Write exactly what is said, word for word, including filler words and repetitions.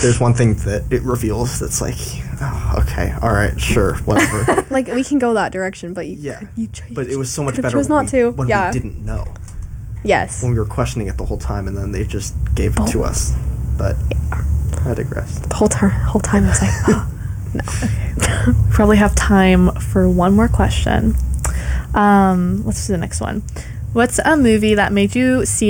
there's one thing that it reveals that's like, oh, okay, all right, sure, whatever. Like, we can go that direction, but you, Yeah, you, you but it was so much could've better chose when, not we, to. when Yeah. we didn't know. Yes. When we were questioning it the whole time, and then they just gave it Oh. to us. But I digress. The whole time, whole time, I was like, oh, no. We probably have time for one more question. Um, let's do the next one. What's a movie that made you see